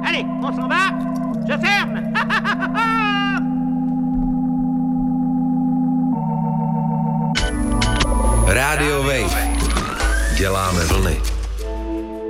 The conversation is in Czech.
Allez, on s'en va. Je ferme. Rádio Wave. Děláme vlny.